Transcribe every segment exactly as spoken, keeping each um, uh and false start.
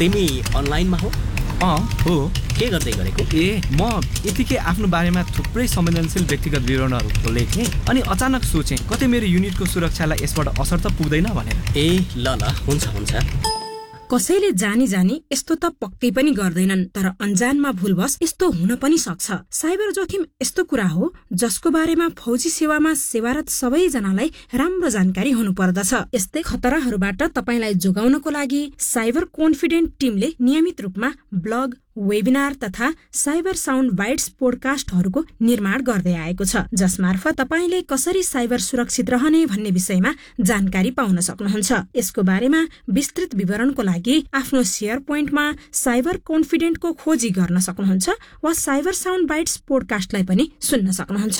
तिमी अनलाइनमा हो? अँ हो। के गर्दै गरेको? ए म यतिकै आफ्नो बारेमा थुप्रै संवेदनशील व्यक्तिगत विवरणहरू लेखेँ अनि अचानक सोचेँ कतै मेरो युनिटको सुरक्षालाई यसबाट असर त पुग्दैन भनेर। ए ल ल हुन्छ हुन्छ। कसैले जानी जानी यस्तो त पक्कै पनि गर्दैनन्, तर अन्जानमा भुलवश यस्तो हुन पनि सक्छ। साइबर जोखिम यस्तो कुरा हो जसको बारेमा फौजी सेवामा सेवारत सबैजनालाई राम्रो जानकारी हुनु पर्दछ। यस्तै खतराहरूबाट तपाईलाई जोगाउनको लागि साइबर कन्फिडेन्ट टिमले नियमित रूपमा ब्लग, वेबिनार तथा साइबर साउन्ड बाइट्स पोडकास्टहरूको निर्माण गर्दै आएको छ, जसमार्फत तपाईले कसरी साइबर सुरक्षित रहने भन्ने विषयमा जानकारी पाउन सक्नुहुन्छ। यसको बारेमा विस्तृत विवरणको लागि आफ्नो शेयर पोइन्टमा साइबर कन्फिडेन्टको खोजी गर्न सक्नुहुन्छ वा साइबर साउन्ड बाइट्स पोडकास्टलाई पनि सुन्न सक्नुहुन्छ।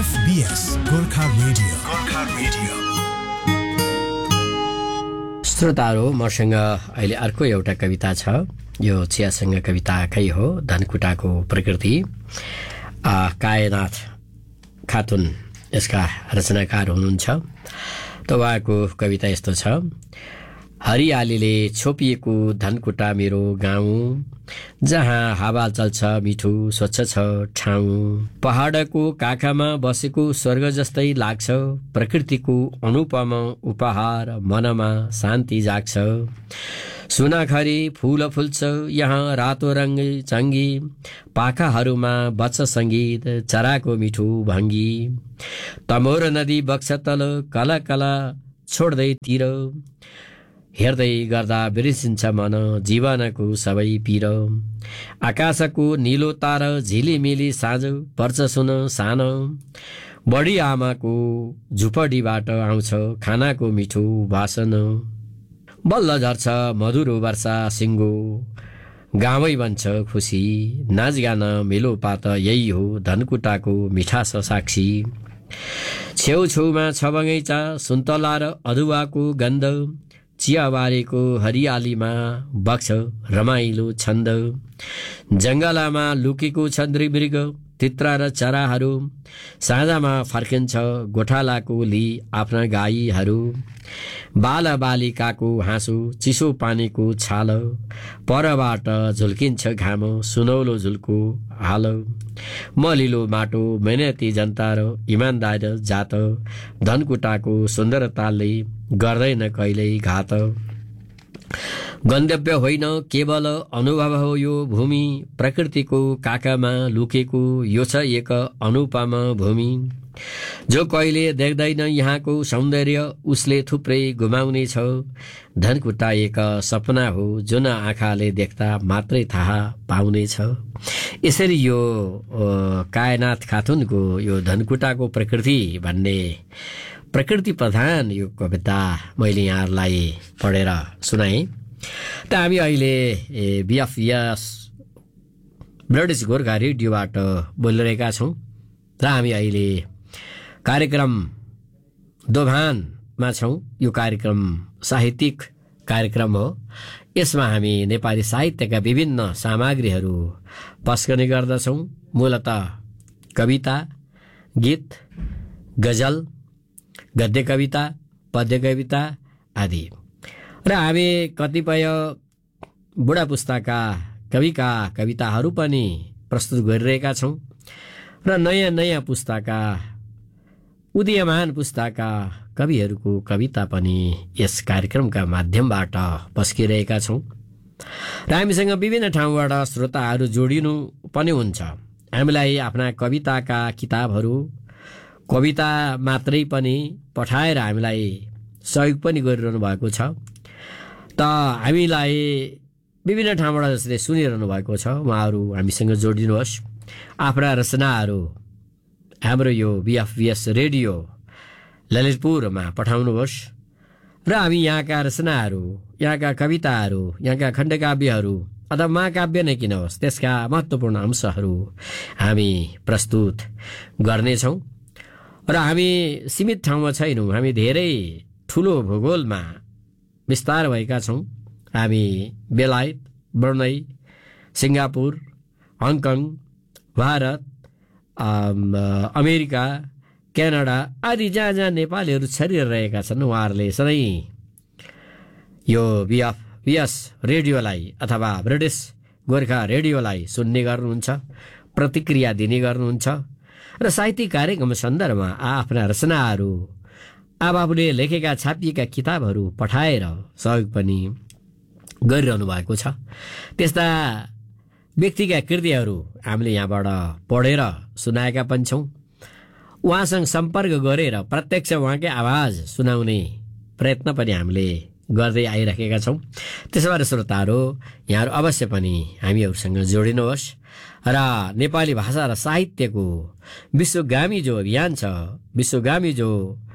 श्रोताहरू, मसँग अहिले अर्को एउटा कविता छ। यो चियासँग कविताकै हो, धनकुटाको प्रकृति। कायनाथ खातुन यसका रचनाकार हुनुहुन्छ। त उहाँको कविता यस्तो छ। हरियालीले छोपिएको धनकुटा मेरो गाउँ, जहाँ हावा चल्छ मिठो स्वच्छ छ ठाउँ। पहाडको काखमा बसेको स्वर्ग जस्तै लाग्छ, प्रकृतिको अनुपम उपहार मनमा शान्ति जाग्छ। सुनाखरी फूल फुल्छ यहाँ रातो रङ्ग चङ्गी, पाखाहरूमा बच्छ सङ्गीत चराको मिठो भङ्गी। तमोर नदी बग्छ तल कला कला छोड्दै तिर, हेर्दै गर्दा बिर्सिन्छ मन जीवनको सबै पीर। आकाशको निलो तार झिलिमिली साँझ पर्छ सुन सानो, बढी आमाको झुपडीबाट आउँछ खानाको मिठो वासन। बल्ल झर्छ मधुरो वर्षा सिङ्गो, गाउँै बन्छ खुसी। नाचगान मेलोपात यही हो धनकुटाको मिठास साक्षी। छेउछेउमा छ बगैँचा सुन्तला र अदुवाको गन्ध, चियाबारीको हरियालीमा बग्छ रमाइलो छन्द। जङ्गलमा लुकेको छ नृमृग तित्रा र चराहरू, साँझमा फर्किन्छ गोठालाको ली आफ्ना गाईहरू। बाल बालिकाको हाँसो चिसो पानीको छाल, परबाट झुल्किन्छ घाम सुनौलो झुल्को हाल। मलिलो माटो मेहनती जनता र इमान्दार जात, धनकुटाको सुन्दरताले गर्दैन कहिल्यै घात। गन्तव्य होइन केवल अनुभव हो यो भूमि, प्रकृतिको काखमा लुकेको यो छ एक अनुपम भूमि। जो कहिले देख्दैन यहाँको सौन्दर्य उसले थुप्रै गुमाउने छ। धनकुटा एक सपना हो जुन आँखाले देख्दा मात्रै थाहा पाउने छ। यसरी यो कायनाथ खातुनको यो धनकुटाको प्रकृति भन्ने प्रकृति प्रधान यो कविता मैले यहाँहरूलाई पढेर सुनाएँ। त हामी अहिले बिएफएस ब्रिटिस गोर्खा रेडियोबाट बोलिरहेका छौँ र हामी अहिले कार्यक्रम दोभानमा छौँ। यो कार्यक्रम साहित्यिक कार्यक्रम हो। यसमा हामी नेपाली साहित्यका विभिन्न सामग्रीहरू पेश गर्ने गर्दछौँ। मूलतः कविता, गीत, गजल, गद्य कविता, पद्य कविता आदि। र हामी कतिपय बुढा पुस्ताका कविका कविताहरू पनि प्रस्तुत गरिरहेका छौँ र नयाँ नयाँ पुस्ताका उदीयमान पुस्ताका कविहरूको कविता पनि यस कार्यक्रमका माध्यमबाट पस्किरहेका छौँ। र हामीसँग विभिन्न ठाउँबाट श्रोताहरू जोडिनु पनि हुन्छ। हामीलाई आफ्ना कविताका किताबहरू, कविता मात्रै पनि पठाएर हामीलाई सहयोग पनि गरिरहनु भएको छ। त हामीलाई विभिन्न ठाउँबाट जसले सुनिरहनु भएको छ उहाँहरू हामीसँग जोडिनुहोस्। आफ्ना रचनाहरू हाम्रो यो बिएफएस रेडियो ललितपुरमा पठाउनुहोस् र हामी यहाँका रचनाहरू, यहाँका कविताहरू, यहाँका खण्डकाव्यहरू अथवा महाकाव्य नै किन होस् त्यसका महत्त्वपूर्ण अंशहरू हामी प्रस्तुत गर्नेछौँ। र हामी सीमित ठाउँमा छैनौँ, हामी धेरै ठुलो भूगोलमा विस्तार भएका छौँ। हामी बेलायत, Brunei, Singapore, Hong Kong, Bharat, America, Canada आदि जहाँ जहाँ नेपालीहरू छरिरहेका छन् उहाँहरूले सधैँ यो बिएफ यस रेडियोलाई अथवा ब्रिटिस गोर्खा रेडियोलाई सुन्ने गर्नुहुन्छ, प्रतिक्रिया दिने गर्नुहुन्छ र साहित्यिक कार्यक्रम सन्दर्भमा आफ्ना रचनाहरू, आबाबुले लेखेका छापिएका किताबहरू पठाएर सहयोग पनि गरिरहनु भएको छ। त्यस्ता व्यक्तिका कृतिहरू हामीले यहाँबाट पढेर सुनाएका पनि छौँ। उहाँसँग सम्पर्क गरेर प्रत्यक्ष उहाँकै आवाज सुनाउने प्रयत्न पनि हामीले गर्दै आइरहेका छौँ। त्यसो भएर श्रोताहरू, यहाँहरू अवश्य पनि हामीहरूसँग जोडिनुहोस् र नेपाली भाषा र साहित्यको विश्वगामी जो अभियान छ, विश्वगामी जो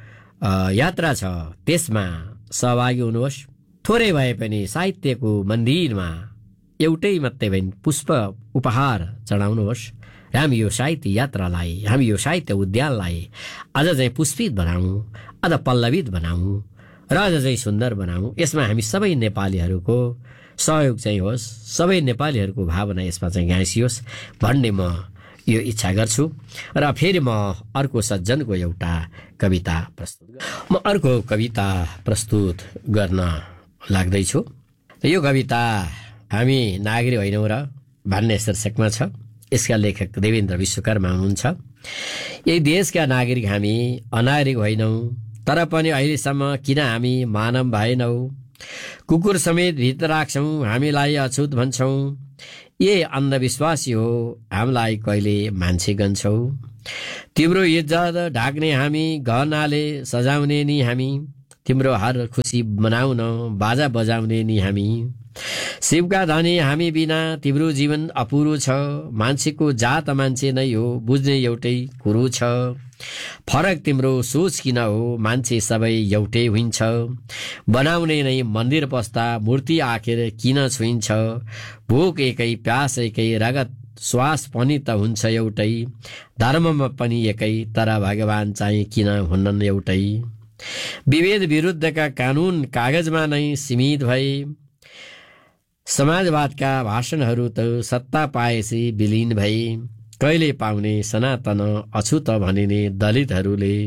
यात्रा छ, त्यसमा सहभागी हुनुहोस्। थोरै भए पनि साहित्यको मन्दिरमा एउटै मात्रै भए पुष्प उपहार चढाउनुहोस्। हामी यो साहित्य यात्रालाई, हामी यो साहित्य उद्यानलाई अझ चाहिँ पुष्पित बनाऊँ, अझ पल्लवित बनाऊँ र अझ चाहिँ सुन्दर बनाऊँ। यसमा हामी सबै नेपालीहरूको सहयोग चाहिँ होस्, सबै नेपालीहरूको भावना यसमा चाहिँ गाँसियोस् भन्ने म यो इच्छा गर्छु। र फेरि म अर्को सज्जनको एउटा कविता प्रस्तुत म अर्को कविता प्रस्तुत गर्न लाग्दैछु। यो कविता हामी नागरिक होइनौँ र भन्ने शीर्षकमा छ। यसका लेखक देवेन्द्र विश्वकर्मा हुनुहुन्छ। यही देशका नागरिक हामी अनागरिक होइनौँ, तर पनि अहिलेसम्म किन हामी मानव भएनौँ? कुकुर समेत भित्र राख्छौँ, हामीलाई अछुत भन्छौँ। यही अन्धविश्वासी हो, हामीलाई कहिले मान्छे गन्छौ। तिम्रो इज्जत ढाक्ने हामी, गहनाले सजाउने नि हामी। तिम्रो हर खुसी मनाउन बाजा बजाउने नि हामी। शिवका धनी हामी बिना तिम्रो जीवन अपुरो छ। मान्छेको जात मान्छे नै हो, बुझ्ने एउटै कुरो छ। फरक तिम्रो सोच किन हो, मान्छे सबै एउटै हुन्छ। बनाउने नै मन्दिर पस्दा मूर्ति आखिर किन छुइन्छ? भोक एकै, प्यास एकै, रगत श्वास पनि त हुन्छ एउटै। धर्ममा पनि एकै, तर भगवान चाहिँ किन हुनन् एउटै? विभेद विरुद्धका कानून कागजमा नै सीमित भए। समाजवादका भाषणहरू त सत्ता पाएपछि विलीन भए। कहिले पाउने सनातन अछुत भनिने दलितहरूले,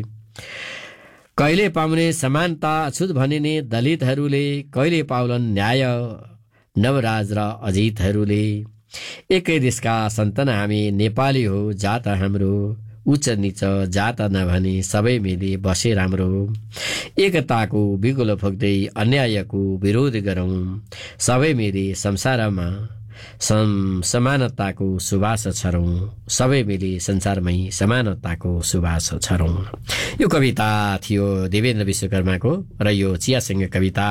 कहिले पाउने समानता अछुत भनिने दलितहरूले, कहिले पाउलन् न्याय नवराज र अजितहरूले। एकै देशका सन्तान हामी, नेपाली हो जात हाम्रो। उच्च निच जात नभनी सबै मिली बसे राम्रो। एकताको बिगुलो फुक्दै अन्यायको विरोध गरौँ। सबै मिली संसारमा सम समानताको सुवास छरौँ। सबै मिली संसारमै समानताको सुवास छरौँ। यो कविता थियो देवेन्द्र विश्वकर्माको र यो चियासँग कविता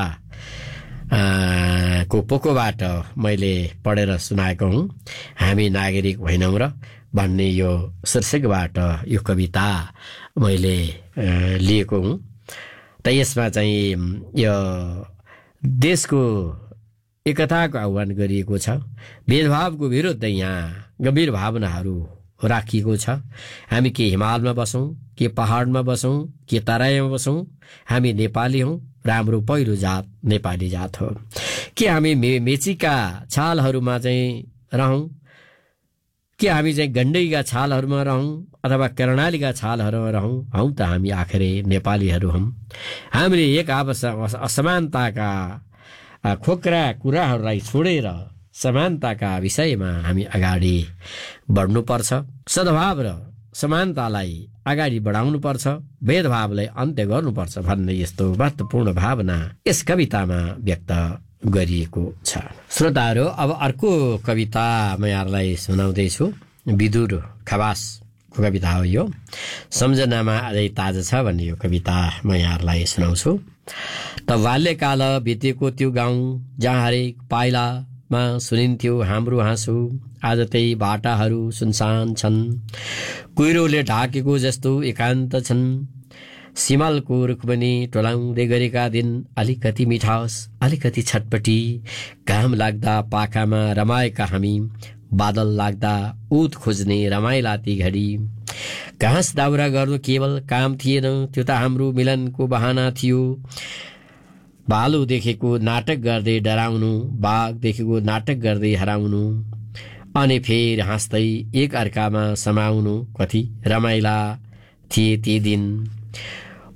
को पोकोबाट मैले पढेर सुनाएको हुँ। हामी नागरिक होइनौँ र भन्ने यो शीर्षकबाट यो कविता मैले लिएको हुँ। त यसमा चाहिँ यो देशको एकताको आह्वान गरिएको छ। भेदभावको विरुद्ध यहाँ गम्भीर भावनाहरू राखिएको छ। हामी के हिमालमा बसौँ, के पहाडमा बसौँ, के तराईमा बसौँ, हामी नेपाली हौँ र हाम्रो पहिलो जात नेपाली जात हो। के हामी मे मेचीका छालहरूमा चाहिँ रहौँ, के हामी चाहिँ गण्डकीका छालहरूमा रहौँ अथवा कर्णालीका छालहरूमा रहौँ, हौँ त हामी आखिरै नेपालीहरू हौँ। हामीले एक आपस असमानताका खोक्रा कुराहरूलाई छोडेर समानताका विषयमा हामी अगाडि बढ्नुपर्छ। सद्भाव र समानतालाई अगाडि बढाउनुपर्छ, भेदभावलाई अन्त्य गर्नुपर्छ भन्ने यस्तो महत्त्वपूर्ण भावना यस कवितामा व्यक्त गरिएको छ। श्रोताहरू, अब अर्को कविता म यहाँलाई सुनाउँदैछु। विदुर खवासको कविता हो यो। सम्झनामा अझै ताजा छ भन्ने यो कविता म यहाँलाई सुनाउँछु। त बाल्यकाल बितेको त्यो गाउँ जहाँ हरेक पाइलामा सुनिन्थ्यो हाम्रो हाँसो। आज त्यही बाटाहरू सुनसान छन्, कुहिरोले ढाकेको जस्तो एकान्त छन्। सिमलको रुखबनी टोलाउँदै गरेका दिन अलिकति मिठास, अलिकति छटपटी। घाम लाग्दा पाखामा रमाएका हामी, बादल लाग्दा उत खोज्ने रमाइला ती घडी। घाँस दाउरा गर्नु केवल काम थिएन, त्यो त हाम्रो मिलनको बहाना थियो। भालु देखेको नाटक गर्दै डराउनु, बाघ देखेको नाटक गर्दै हराउनु, अनि फेरि हाँस्दै एक अर्कामा समाउनु। कति रमाइला थिए ती दिन।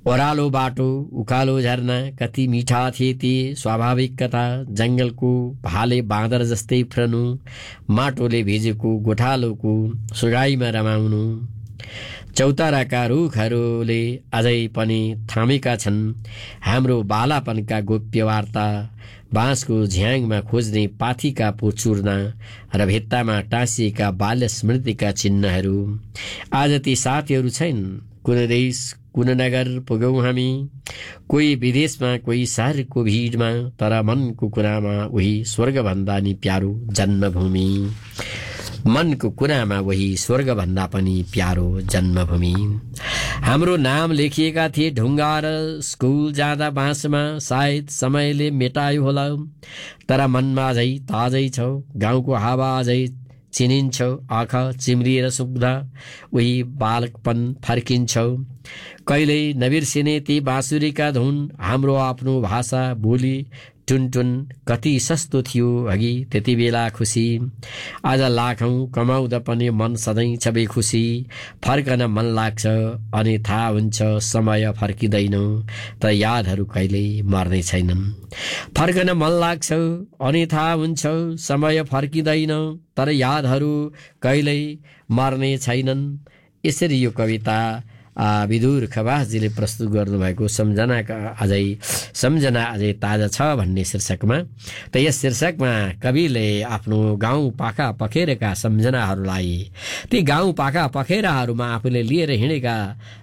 ओह्रालो बाटो उकालो झरना कति मिठा थिए ती स्वाभाविक कथा, जंगलको भाले बाँदर जस्तै फ्रनु, माटोले भिजेको गोठालोको सुगाईमा रमाउनु। चौताराका रुखहरूले अझै पनि थामेका छन् हाम्रो बालापनका गोप्य वार्ता, बाँसको झ्याङमा खोज्ने पाथीका पोचुर्ना र भित्तामा टाँसिएका बाल्य स्मृतिका चिन्हहरू। आज ती साथीहरू छैन्, कुन देश कुन नगर पुगौँ हामी, कोही विदेशमा कोही शहरको भिडमा, तर मनको कुरामा उही स्वर्गभन्दा नि प्यारो जन्मभूमि। मनको कुरामा वही स्वर्गभन्दा पनि प्यारो जन्मभूमि। हाम्रो नाम लेखिएका थिए ढुङ्गा र स्कुल जाँदा बाँसमा, सायद समयले मेटायो होला, तर मनमा अझै ताजै छौ, गाउँको हावा अझै चिनिन्छौ, आँखा चिम्रिएर सुक्दा उही बालकपन फर्किन्छौ। कहिल्यै नबिर्सिने ती बाँसुरीका धुन, हाम्रो आफ्नो भाषा बोली टुनटुन कति सस्तो थियो अघि त्यति बेला खुसी। आज लाखौं कमाउँदा पनि मन सधैँ छ बेखुसी, फर्कन मन लाग्छ अनि थाहा हुन्छ समय फर्किँदैन, तर यादहरू कहिल्यै मर्ने छैनन्। फर्कन मन लाग्छ अनि थाहा हुन्छ समय फर्किँदैन, तर यादहरू कहिल्यै मर्ने छैनन्। यसरी यो कविता विदुर खवासजीले प्रस्तुत गर्नुभएको सम्झनाका अझै सम्झना अझै ताजा छ भन्ने शीर्षकमा। त यस शीर्षकमा कविले आफ्नो गाउँ पाखा पखेरका सम्झनाहरूलाई, ती गाउँ पाखा पखेराहरूमा आफूले लिएर हिँडेका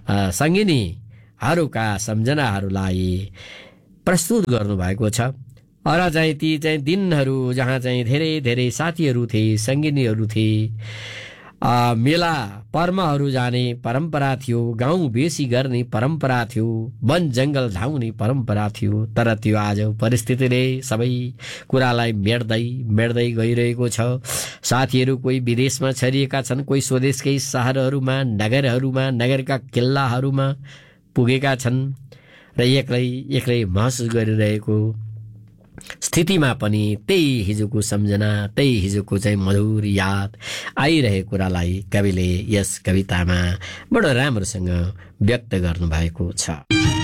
सङ्गिनीहरूका सम्झनाहरूलाई प्रस्तुत गर्नुभएको छ। र चाहिँ ती चाहिँ दिनहरू जहाँ चाहिँ धेरै धेरै साथीहरू थिए, सङ्गिनीहरू थिए, आ, मेला पर्वहरू जाने परम्परा थियो, गाउँ बेसी गर्ने परम्परा थियो, वन जंगल धाउने परम्परा थियो। तर त्यो आज परिस्थितिले सबै कुरालाई मेट्दै मेट्दै गइरहेको छ। साथीहरू कोही विदेशमा छरिएका छन्, कोही स्वदेशकै शहरहरूमा, नगरहरूमा, नगरका किल्लाहरूमा पुगेका छन् र एक्लै एक्लै महसुस गरिरहेको स्थितिमा पनि त्यही हिजोको सम्झना, त्यही हिजोको चाहिँ मधुर याद आइरहेको कुरालाई कविले यस कवितामा बडो राम्रोसँग व्यक्त गर्नुभएको छ।